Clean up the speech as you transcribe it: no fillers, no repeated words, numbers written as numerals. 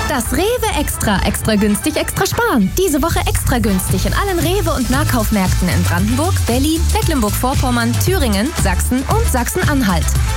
Das Rewe Extra. Extra günstig, extra sparen. Diese Woche extra günstig in allen Rewe- und Nahkaufmärkten in Brandenburg, Berlin, Mecklenburg-Vorpommern, Thüringen, Sachsen und Sachsen-Anhalt.